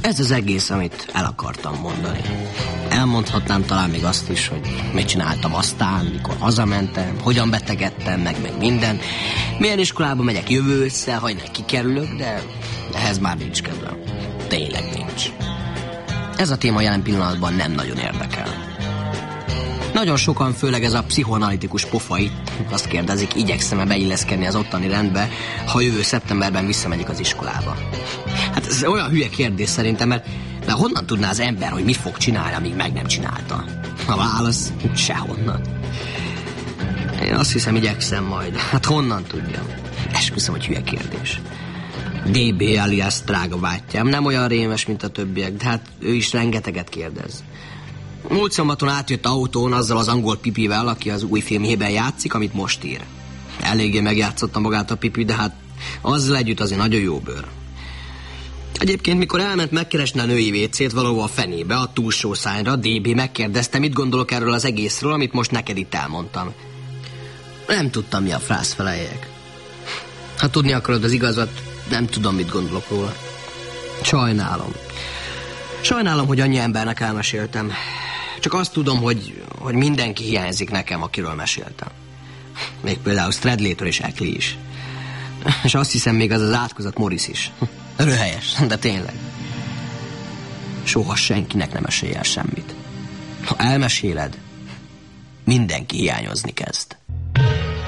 Ez az egész, amit el akartam mondani. Elmondhatnám talán még azt is, hogy mit csináltam aztán, mikor hazamentem, hogyan betegedtem, meg minden. Milyen iskolába megyek jövő össze, ha innen kikerülök, de ehhez már nincs kedvem. Tényleg nincs. Ez a téma jelen pillanatban nem nagyon érdekel. Nagyon sokan, főleg ez a pszichoanalitikus pofai, azt kérdezik, igyekszem-e beilleszkedni az ottani rendbe, ha jövő szeptemberben visszamegyek az iskolába. Hát ez olyan hülye kérdés szerintem, mert honnan tudná az ember, hogy mit fog csinálni, amíg meg nem csinálta? A válasz sehonnan. Én azt hiszem, igyekszem majd. Hát honnan tudjam? Esküszöm, hogy hülye kérdés. DB alias drága bátyám, nem olyan rémes, mint a többiek, de hát ő is rengeteget kérdez. Múlt szombaton átjött autón azzal az angol pipivel, aki az új filmjében játszik, amit most ír. Eléggé megjátszotta magát a pipi, de hát azzal együtt azért nagyon jó bőr. Egyébként, mikor elment megkeresni a női vécét valahol a fenébe, a túlsó szányra, DB megkérdezte, mit gondolok erről az egészről, amit most neked itt elmondtam. Nem tudtam, mi a frász feleljek. Ha tudni akarod az igazat, nem tudom, mit gondolok róla. Sajnálom, hogy annyi embernek elmeséltem. Csak azt tudom, hogy mindenki hiányzik nekem, akiről meséltem. Még például Stradley-től és Ackley is. És azt hiszem, még az az átkozott Morris is. Röhelyes, de tényleg. Soha senkinek nem mesélj el semmit. Ha elmeséled, mindenki hiányozni kezd.